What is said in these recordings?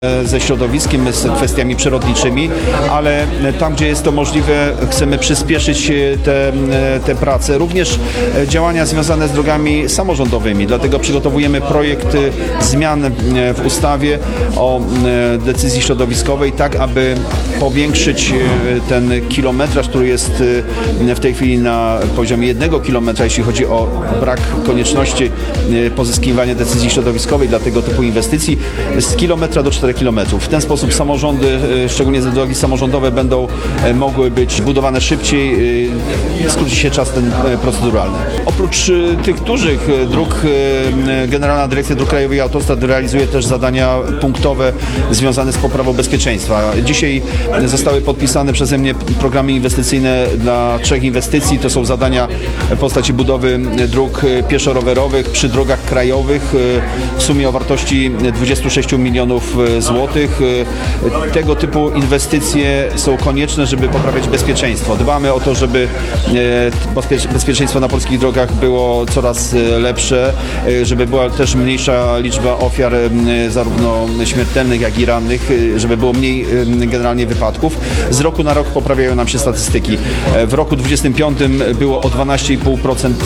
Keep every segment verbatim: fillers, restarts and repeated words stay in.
ze środowiskiem, z kwestiami przyrodniczymi, ale tam, gdzie jest to możliwe, chcemy przyspieszyć te, te prace. Również działania związane z drogami samorządowymi. Dlatego przygotowujemy projekt zmian w ustawie o decyzji środowiskowej, tak aby powiększyć ten kilometraż, który jest w tej chwili na poziomie jednego kilometra, jeśli chodzi o brak konieczności pozyskiwania decyzji środowiskowej dla tego typu inwestycji, z kilometra do czterech kilometrów. W ten sposób samorządy, szczególnie drogi samorządowe, będą mogły być budowane szybciej, skróci się czas ten proceduralny. Oprócz tych dużych dróg, Generalna Dyrekcja Dróg Krajowych i Autostrad realizuje też zadania punktowe związane z poprawą bezpieczeństwa. Dzisiaj zostały podpisane przeze mnie programy inwestycyjne dla trzech inwestycji. To są zadania w postaci budowy dróg pieszo-rowerowych przy drogach krajowych w sumie o wartości dwudziestu sześciu milionów złotych. Tego typu inwestycje są konieczne, żeby poprawiać bezpieczeństwo. Dbamy o to, żeby bezpieczeństwo na polskich drogach było coraz lepsze, żeby była też mniejsza liczba ofiar zarówno śmiertelnych, jak i rannych, żeby było mniej generalnie wypadków. Z roku na rok poprawiają nam się statystyki. W roku dwudziestym piątym było o dwanaście i pół procent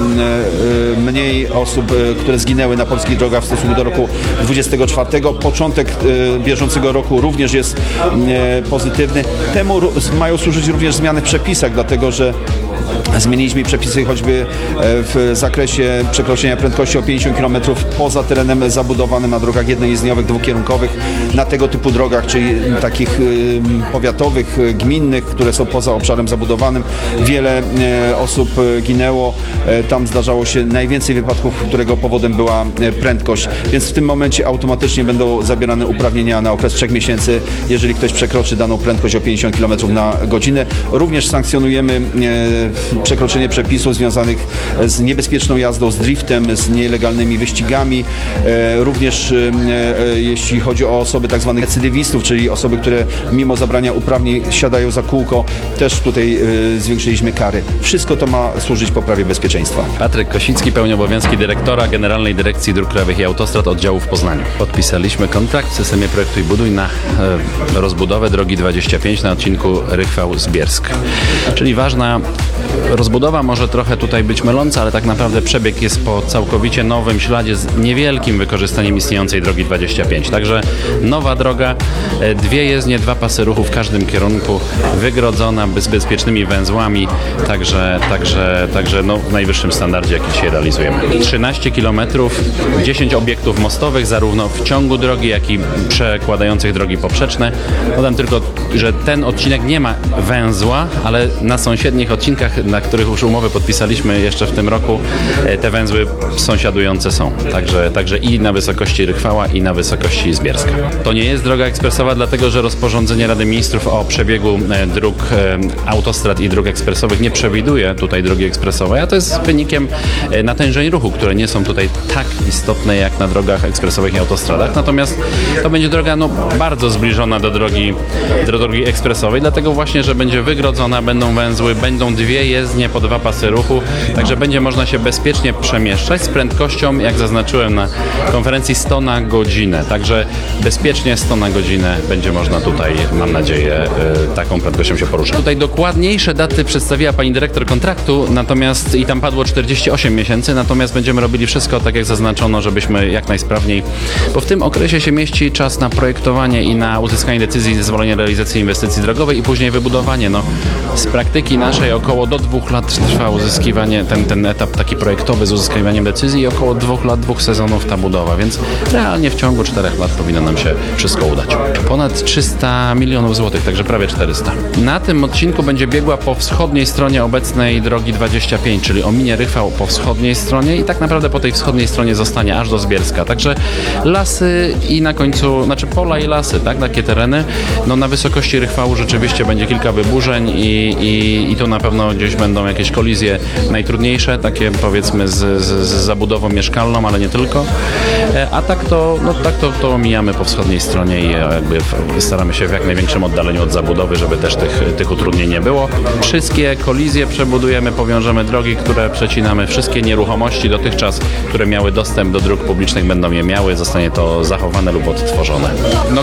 mniej osób, które zginęły na polskich drogach w stosunku do roku dwudziestego czwartego. Początek bieżącego roku również jest pozytywny. Temu mają służyć również zmiany w przepisach, dlatego że zmieniliśmy przepisy choćby w zakresie przekroczenia prędkości o pięćdziesiąt kilometrów poza terenem zabudowanym na drogach jednojezdniowych, dwukierunkowych. Na tego typu drogach, czyli takich powiatowych, gminnych, które są poza obszarem zabudowanym, wiele osób ginęło. Tam zdarzało się najwięcej wypadków, którego powodem była prędkość. Więc w tym momencie automatycznie będą zabierane uprawnienia na okres trzech miesięcy, jeżeli ktoś przekroczy daną prędkość o pięćdziesiąt kilometrów na godzinę. Również sankcjonujemy przekroczenie przepisów związanych z niebezpieczną jazdą, z driftem, z nielegalnymi wyścigami. Również jeśli chodzi o osoby tak zwanych recydywistów, czyli osoby, które mimo zabrania uprawnień siadają za kółko, też tutaj zwiększyliśmy kary. Wszystko to ma służyć poprawie bezpieczeństwa. Patryk Kosicki pełni obowiązki dyrektora Generalnej Dyrekcji Dróg Krajowych i Autostrad oddziału w Poznaniu. Podpisaliśmy kontrakt w systemie Projektuj Buduj na e, rozbudowę drogi dwadzieścia pięć na odcinku Rychwał-Zbiersk. Czyli ważna rozbudowa, może trochę tutaj być myląca, ale tak naprawdę przebieg jest po całkowicie nowym śladzie z niewielkim wykorzystaniem istniejącej drogi dwadzieścia pięć. Także nowa droga, dwie jezdnie, dwa pasy ruchu w każdym kierunku, wygrodzona z bezpiecznymi węzłami, także, także, także no, w najwyższym standardzie, jaki dzisiaj realizujemy. trzynaście kilometrów, dziesięć obiektów mostowych, zarówno w ciągu drogi, jak i przekładających drogi poprzeczne. Dodam tylko, że ten odcinek nie ma węzła, ale na sąsiednich odcinkach, na których już umowy podpisaliśmy jeszcze w tym roku, te węzły sąsiadujące są. Także, także i na wysokości Rychwała, i na wysokości Zbierska. To nie jest droga ekspresowa, dlatego że rozporządzenie Rady Ministrów o przebiegu dróg autostrad i dróg ekspresowych nie przewiduje tutaj drogi ekspresowej, a to jest wynikiem natężeń ruchu, które nie są tutaj tak istotne jak na drogach ekspresowych i autostradach. Natomiast to będzie droga no, bardzo zbliżona do drogi, do drogi ekspresowej, dlatego właśnie, że będzie wygrodzona, będą węzły, będą dwie jezdnie po dwa pasy ruchu, także będzie można się bezpiecznie przemieszczać z prędkością, jak zaznaczyłem na konferencji, sto na godzinę. Także bezpiecznie sto na godzinę będzie można tutaj, mam nadzieję, taką prędkością się poruszać. Tutaj dokładniejsze daty przedstawiła pani dyrektor kontraktu, natomiast i tam padło czterdzieści osiem miesięcy, natomiast będziemy robili wszystko tak, jak zaznaczono, żebyśmy jak najsprawniej, bo w tym okresie się mieści czas na projektowanie i na uzyskanie decyzji i zezwolenia realizacji inwestycji drogowej i później wybudowanie. No, z praktyki naszej około do dwóch lat trwa uzyskiwanie, ten, ten etap taki projektowy z uzyskiwaniem decyzji i około dwóch lat, dwóch sezonów ta budowa, więc realnie w ciągu czterech lat powinno nam się wszystko udać. Ponad trzysta milionów złotych, także prawie czterysta. Na tym odcinku będzie biegła po wschodniej stronie obecnej drogi dwadzieścia pięć, czyli ominie Rychwał po wschodniej stronie i tak naprawdę po tej wschodniej stronie zostanie aż do Zbierska. Także lasy i na końcu, znaczy pola i lasy, tak, takie tereny. No na wysokości Rychwału rzeczywiście będzie kilka wyburzeń i, i, i tu na pewno gdzieś będą jakieś kolizje najtrudniejsze, takie powiedzmy z, z, z zabudową mieszkalną, ale nie tylko. A tak to, no tak to, to omijamy po wschodniej stronie i jakby staramy się w jak największym oddaleniu od zabudowy, żeby też tych, tych utrudnień nie było. Wszystkie kolizje przebudujemy, powiążemy drogi, które przecinamy, wszystkie nieruchomości dotychczas, które miały dostęp do dróg publicznych, będą je miały, zostanie to zachowane lub odtworzone. No,